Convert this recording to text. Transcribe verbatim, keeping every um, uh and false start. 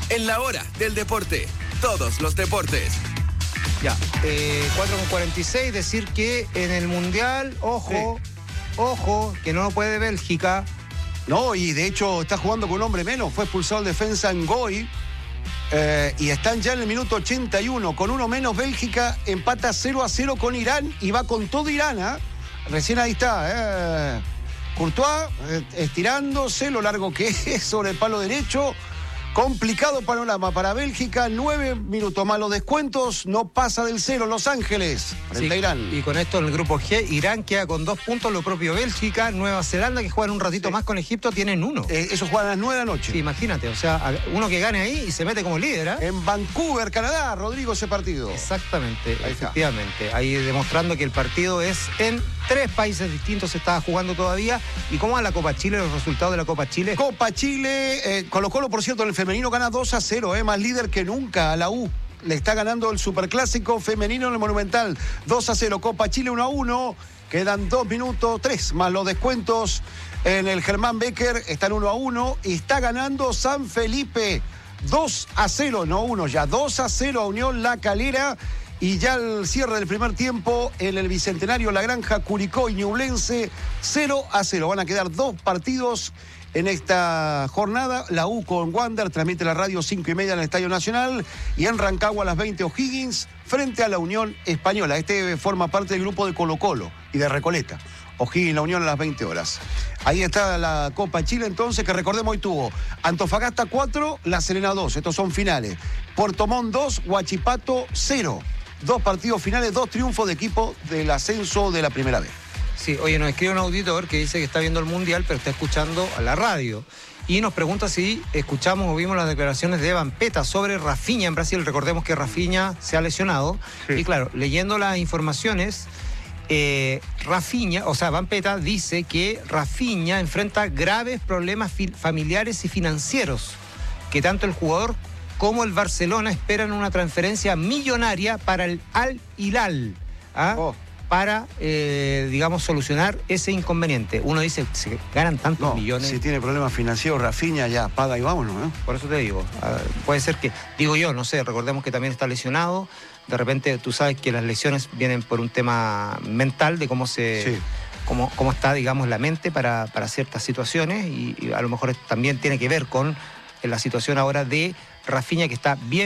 en la hora del deporte. Todos los deportes. Ya, eh, cuatro con cuarenta y seis, decir que en el Mundial, ojo, sí. ojo, que no puede Bélgica. No, y de hecho está jugando con un hombre menos. Fue expulsado el defensa Ngoy. Eh, y están ya en el minuto ochenta y uno. Con uno menos, Bélgica empata cero a cero con Irán y va con todo Irán. ¿eh? Recién ahí está. Eh. Courtois eh, estirándose lo largo que es sobre el palo derecho. Complicado panorama para Bélgica. Nueve minutos más los descuentos. No pasa del cero Los Ángeles frente sí, a Irán. Y con esto en el grupo G, Irán queda con dos puntos, lo propio Bélgica. Nueva Zelanda, que juegan un ratito sí. más con Egipto, tienen uno. Eh, eso juegan a las nueve de la noche. Sí, imagínate, o sea, uno que gane ahí y se mete como líder. ¿eh? En Vancouver, Canadá, Rodrigo, ese partido. Exactamente, ahí efectivamente. Está. Ahí demostrando que el partido es en tres países distintos, se está jugando todavía. ¿Y cómo va la Copa Chile, los resultados de la Copa Chile? Copa Chile, eh, Colo Colo, por cierto, en el femenino gana dos a cero, eh, más líder que nunca a la U. Le está ganando el Superclásico femenino en el Monumental. dos a cero, Copa Chile uno a uno. Quedan dos minutos, tres más los descuentos en el Germán Becker. Están uno a uno y está ganando San Felipe dos a cero, no uno ya, dos a cero a Unión La Calera. Y ya el cierre del primer tiempo en el Bicentenario La Granja, Curicó y Ñublense, cero a cero. Van a quedar dos partidos en esta jornada. La U con Wander transmite la radio cinco y media en el Estadio Nacional. Y en Rancagua a las veinte, O'Higgins frente a la Unión Española. Este forma parte del grupo de Colo Colo y de Recoleta. O'Higgins, la Unión a las veinte horas. Ahí está la Copa Chile entonces, que recordemos hoy tuvo Antofagasta cuatro, La Serena dos. Estos son finales. Puerto Montt dos, Huachipato cero. Dos partidos finales, dos triunfos de equipo del ascenso de la primera vez. Sí, oye, nos escribe un auditor que dice que está viendo el Mundial, pero está escuchando a la radio. Y nos pregunta si escuchamos o vimos las declaraciones de Vampeta sobre Rafinha en Brasil. Recordemos que Rafinha se ha lesionado. Sí. Y claro, leyendo las informaciones, eh, Rafinha, o sea, Vampeta dice que Rafinha enfrenta graves problemas familiares y financieros, que tanto el jugador como el Barcelona esperan una transferencia millonaria para el Al Hilal, ¿ah? oh. para, eh, digamos, solucionar ese inconveniente. Uno dice, se ganan tantos no, millones. Si tiene problemas financieros, Rafinha ya paga y vámonos, ¿no? Por eso te digo, uh, puede ser que, digo yo, no sé, recordemos que también está lesionado. De repente tú sabes que las lesiones vienen por un tema mental de cómo se... Sí. Cómo, cómo está, digamos, la mente para, para ciertas situaciones y, y a lo mejor también tiene que ver con la situación ahora de Rafinha, que está bien